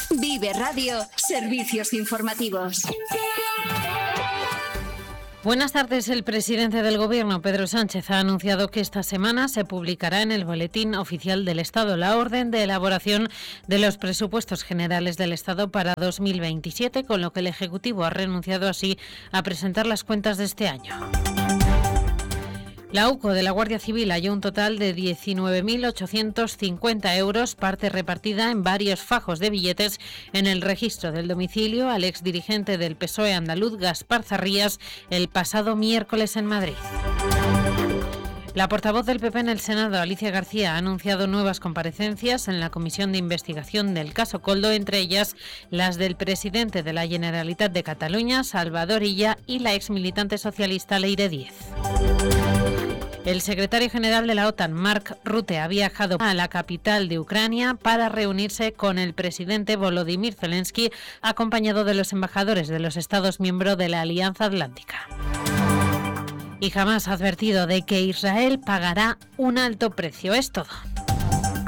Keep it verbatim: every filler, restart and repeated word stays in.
Vive Radio, servicios informativos. Buenas tardes. El presidente del Gobierno, Pedro Sánchez, ha anunciado que esta semana se publicará en el Boletín Oficial del Estado la orden de elaboración de los presupuestos generales del Estado para dos mil veintisiete, con lo que el Ejecutivo ha renunciado así a presentar las cuentas de este año. La UCO de la Guardia Civil halló un total de diecinueve mil ochocientos cincuenta euros, parte repartida en varios fajos de billetes, en el registro del domicilio al exdirigente del P S O E andaluz, Gaspar Zarrías, el pasado miércoles en Madrid. La portavoz del P P en el Senado, Alicia García, ha anunciado nuevas comparecencias en la comisión de investigación del caso Koldo, entre ellas las del presidente de la Generalitat de Cataluña, Salvador Illa, y la exmilitante socialista Leire Díez. El secretario general de la OTAN, Mark Rutte, ha viajado a la capital de Ucrania para reunirse con el presidente Volodymyr Zelensky, acompañado de los embajadores de los Estados miembros de la Alianza Atlántica. Y Hamás ha advertido de que Israel pagará un alto precio. Es todo.